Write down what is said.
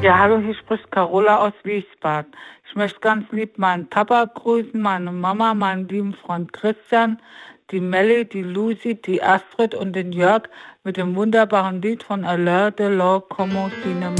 Ja, hallo, hier spricht Carola aus Wiesbaden. Ich möchte ganz lieb meinen Papa grüßen, meine Mama, meinen lieben Freund Christian, die Melli, die Lucy, die Astrid und den Jörg mit dem wunderbaren Lied von Alain Delon, Como si ne